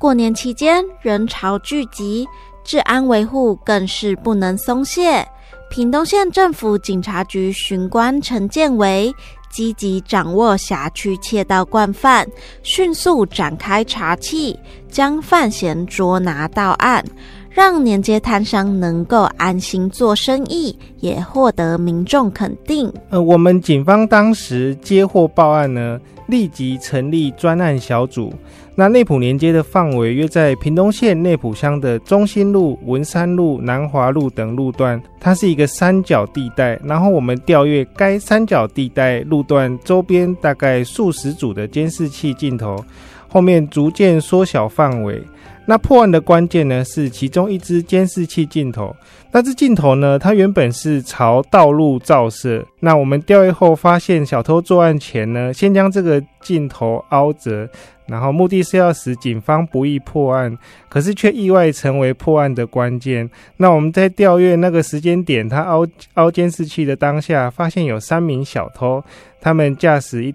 过年期间人潮聚集，治安维护更是不能松懈。屏东县政府警察局巡官陈建维积极掌握辖区窃盗惯犯，迅速展开查缉，将犯嫌捉拿到案，让年街摊商能够安心做生意，也获得民众肯定。 我们警方当时接获报案呢，立即成立专案小组。那内埔年街的范围约在屏东县内埔乡的中心路、文山路、南华路等路段，它是一个三角地带。然后我们调阅该三角地带路段周边大概数十组的监视器镜头，后面逐渐缩小范围。那破案的关键呢，是其中一支监视器镜头。那支镜头呢，它原本是朝道路照射。那我们调阅后发现，小偷作案前呢，先将这个镜头凹折，然后目的是要使警方不易破案，可是却意外成为破案的关键。那我们在调阅那个时间点，他凹监视器的当下，发现有3名小偷，他们驾驶一